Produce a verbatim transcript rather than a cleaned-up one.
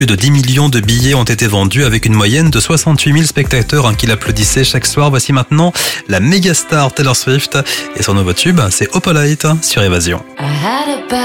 Plus de dix millions de billets ont été vendus avec une moyenne de soixante-huit mille spectateurs hein, qui l'applaudissaient chaque soir. Voici maintenant la méga star Taylor Swift et son nouveau tube, c'est Opalite sur Évasion.